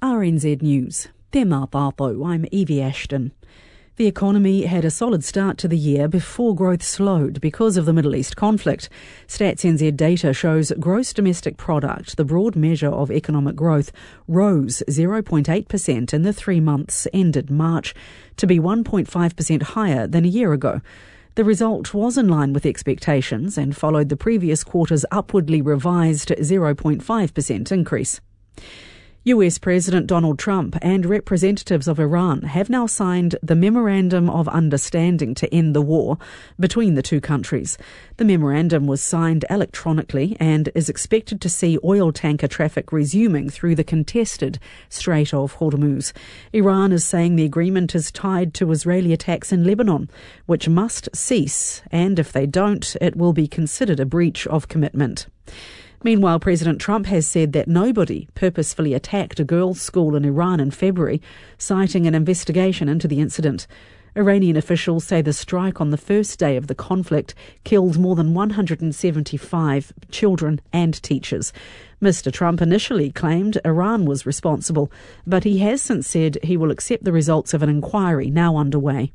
RNZ News. Tēnā tātou, I'm Evie Ashton. The economy had a solid start to the year before growth slowed because of the Middle East conflict. Stats NZ data shows gross domestic product, the broad measure of economic growth, rose 0.8% in the 3 months ended March, to be 1.5% higher than a year ago. The result was in line with expectations and followed the previous quarter's upwardly revised 0.5% increase. US President Donald Trump and representatives of Iran have now signed the Memorandum of Understanding to end the war between the two countries. The memorandum was signed electronically and is expected to see oil tanker traffic resuming through the contested Strait of Hormuz. Iran is saying the agreement is tied to Israeli attacks in Lebanon, which must cease, and if they don't, it will be considered a breach of commitment. Meanwhile, President Trump has said that nobody purposefully attacked a girls' school in Iran in February, citing an investigation into the incident. Iranian officials say the strike on the first day of the conflict killed more than 175 children and teachers. Mr. Trump initially claimed Iran was responsible, but he has since said he will accept the results of an inquiry now underway.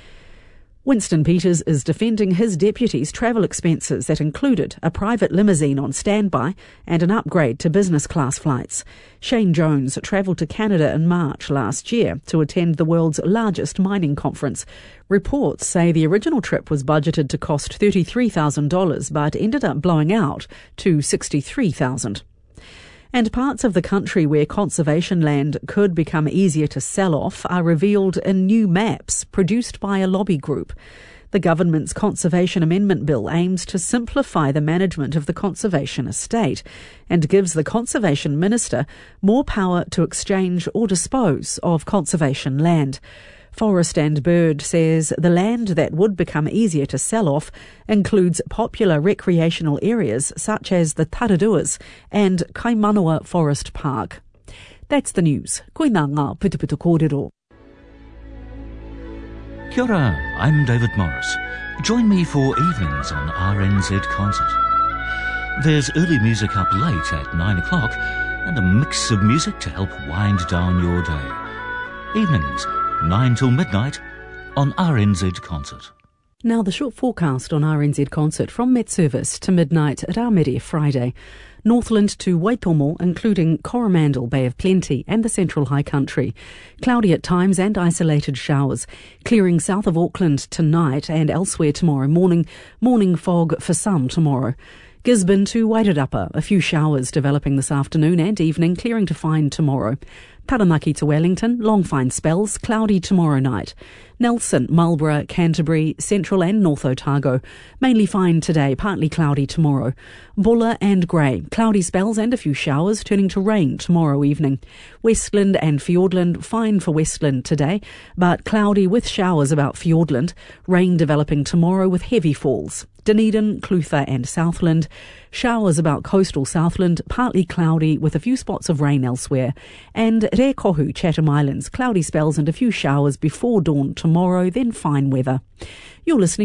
Winston Peters is defending his deputy's travel expenses that included a private limousine on standby and an upgrade to business class flights. Shane Jones travelled to Canada in March last year to attend the world's largest mining conference. Reports say the original trip was budgeted to cost $33,000 but ended up blowing out to $63,000. And parts of the country where conservation land could become easier to sell off are revealed in new maps produced by a lobby group. The government's Conservation Amendment Bill aims to simplify the management of the conservation estate and gives the Conservation Minister more power to exchange or dispose of conservation land. Forest and Bird says the land that would become easier to sell off includes popular recreational areas such as the Tararuas and Kaimanawa Forest Park. That's the news. Koe nā ngā putuputu kōrero. Kia ora, I'm David Morris. Join me for evenings on RNZ Concert. There's early music up late at 9 o'clock and a mix of music to help wind down your day. Evenings, 9 till midnight on RNZ Concert. Now the short forecast on RNZ Concert from Met Service to midnight at Armeria Friday. Northland to Waitomo, including Coromandel, Bay of Plenty and the Central High Country. Cloudy at times and isolated showers. Clearing south of Auckland tonight and elsewhere tomorrow morning. Morning fog for some tomorrow. Gisborne to Wairarapa, a few showers developing this afternoon and evening, clearing to fine tomorrow. Taranaki to Wellington, long fine spells, cloudy tomorrow night. Nelson, Marlborough, Canterbury, Central and North Otago, mainly fine today, partly cloudy tomorrow. Bulla and Grey, cloudy spells and a few showers, turning to rain tomorrow evening. Westland and Fiordland, fine for Westland today, but cloudy with showers about Fiordland. Rain developing tomorrow with heavy falls. Dunedin, Clutha and Southland. Showers about coastal Southland, partly cloudy with a few spots of rain elsewhere. And Rekohu, Chatham Islands, cloudy spells and a few showers before dawn tomorrow, then fine weather. You're listening